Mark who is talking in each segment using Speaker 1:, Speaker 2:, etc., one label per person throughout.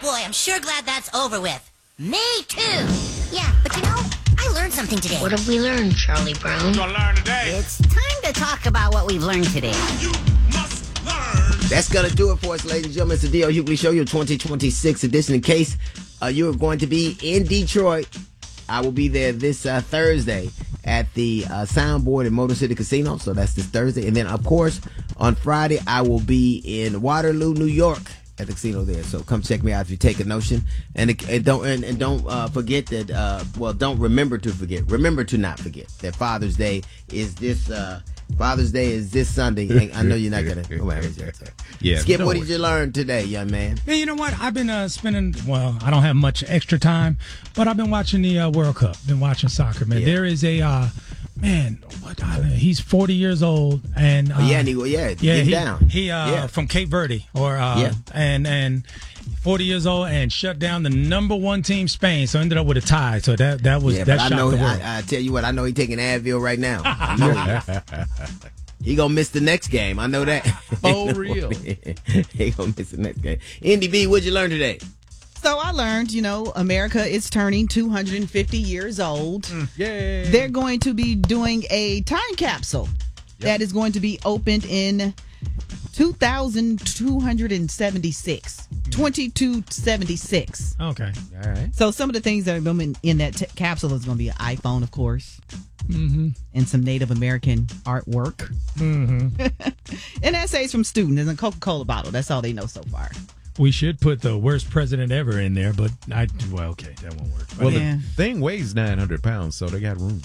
Speaker 1: boy, I'm sure glad that's over with. Me too. Yeah, but I learned something today.
Speaker 2: What have we learned, Charlie Brown?
Speaker 3: We're gonna learn today.
Speaker 1: It's time to talk about what we've learned today.
Speaker 3: You must learn.
Speaker 4: That's going to do it for us, ladies and gentlemen. It's the D.L. Hughley Show, your 2026 edition. In case you're going to be in Detroit, I will be there this Thursday at the Soundboard in Motor City Casino. So that's this Thursday. And then, of course, on Friday, I will be in Waterloo, New York at the casino there. So come check me out if you take a notion. And don't forget that, remember to not forget that Father's Day is this Sunday. And I know you're not going to.
Speaker 5: Yeah.
Speaker 4: Skip, what did you learn today, young man?
Speaker 6: Man, you know what? I've been I don't have much extra time, but I've been watching the World Cup. Been watching soccer, man.
Speaker 4: Yeah.
Speaker 6: There is a, he's 40 years old. And
Speaker 4: get down.
Speaker 6: He from Cape Verde, and 40 years old and shut down the number one team, Spain. So ended up with a tie. So that shocked the world.
Speaker 4: I tell you what, I know he's taking Advil right now. I know he gonna miss the next game. I know that.
Speaker 5: Oh, real.
Speaker 4: He gonna miss the next game. Indy B, what'd you learn today?
Speaker 7: So I learned, America is turning 250 years old.
Speaker 5: Yay.
Speaker 7: They're going to be doing a time capsule that is going to be opened in 2276. 2276.
Speaker 6: Okay.
Speaker 5: All right.
Speaker 7: So some of the things that are in that capsule is going to be an iPhone, of course.
Speaker 6: Mm-hmm.
Speaker 7: And some Native American artwork.
Speaker 6: Mm-hmm.
Speaker 7: And essays from students and a Coca-Cola bottle. That's all they know so far.
Speaker 6: We should put the worst president ever in there, but that won't work.
Speaker 5: Well,
Speaker 7: Yeah.
Speaker 5: the thing weighs 900 pounds, so they got room.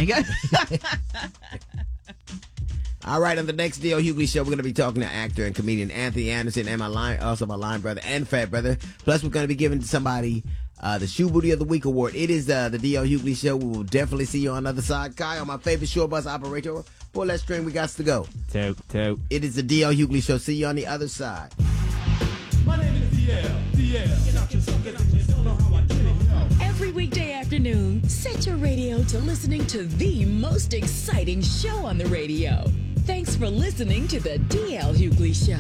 Speaker 4: All right, on the next D.L. Hughley Show, we're going to be talking to actor and comedian Anthony Anderson and my line brother and fat brother. Plus, we're going to be giving somebody the Shoe Booty of the Week award. It is the D.L. Hughley Show. We will definitely see you on the other side. Kyle, my favorite short bus operator. Pull that string. We got to go.
Speaker 8: Tote.
Speaker 4: It is the D.L. Hughley Show. See you on the other side.
Speaker 3: My name is DL.
Speaker 9: Every weekday afternoon, set your radio to listening to the most exciting show on the radio. Thanks for listening to the D.L. Hughley Show.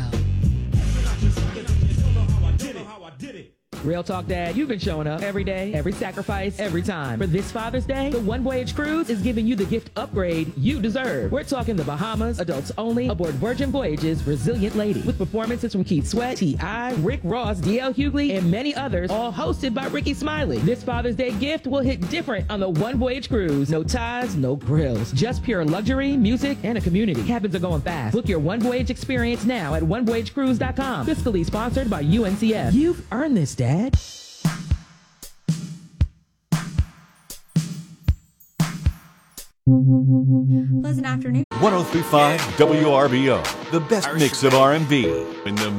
Speaker 10: Real Talk Dad, you've been showing up every day, every sacrifice, every time. For this Father's Day, the One Voyage Cruise is giving you the gift upgrade you deserve. We're talking the Bahamas, adults only, aboard Virgin Voyages, Resilient Lady, with performances from Keith Sweat, T.I., Rick Ross, D.L. Hughley, and many others, all hosted by Ricky Smiley. This Father's Day gift will hit different on the One Voyage Cruise. No ties, no grills. Just pure luxury, music, and a community. Cabins are going fast. Book your One Voyage experience now at onevoyagecruise.com. Fiscally sponsored by UNCF. You've earned this, Dad.
Speaker 11: Pleasant afternoon.
Speaker 12: 103.5 WRBO, the best mix of R&B in the